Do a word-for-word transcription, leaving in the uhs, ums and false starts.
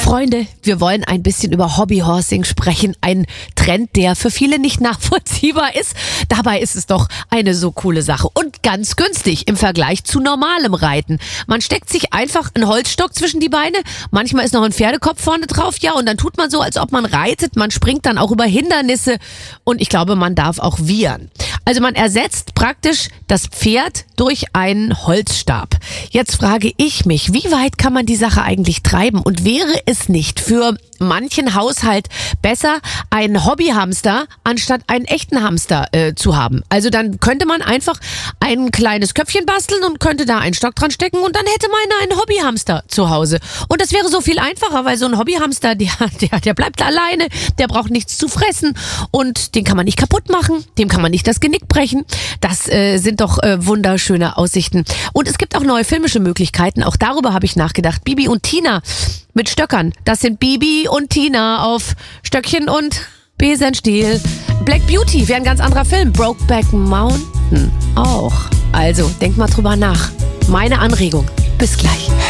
Freunde, wir wollen ein bisschen über Hobbyhorsing sprechen. Ein Trend, der für viele nicht nachvollziehbar ist. Dabei ist es doch eine so coole Sache und ganz günstig im Vergleich zu normalem Reiten. Man steckt sich einfach einen Holzstock zwischen die Beine. Manchmal ist noch ein Pferdekopf vorne drauf, ja, und dann tut man so, als ob man reitet. Man springt dann auch über Hindernisse und ich glaube, man darf auch wiehern. Also man ersetzt praktisch das Pferd durch einen Holzstab. Jetzt frage ich mich, wie weit kann man die Sache eigentlich treiben? Und wäre es nicht für manchen Haushalt besser, einen Hobbyhamster anstatt einen echten Hamster äh, zu haben? Also dann könnte man einfach ein kleines Köpfchen basteln und könnte da einen Stock dran stecken und dann hätte man einen Hobbyhamster zu Hause. Und das wäre so viel einfacher, weil so ein Hobbyhamster, der, der, der bleibt alleine, der braucht nichts zu fressen und den kann man nicht kaputt machen, dem kann man nicht das Genick brechen. Das äh, sind doch äh, wunderschöne Aussichten. Und es gibt auch neue filmische Möglichkeiten, auch darüber habe ich nachgedacht. Bibi und Tina mit Stöckern. Das sind Bibi und Tina auf Stöckchen und Besenstiel. Black Beauty wäre ein ganz anderer Film. Brokeback Mountain auch. Also, denkt mal drüber nach. Meine Anregung. Bis gleich.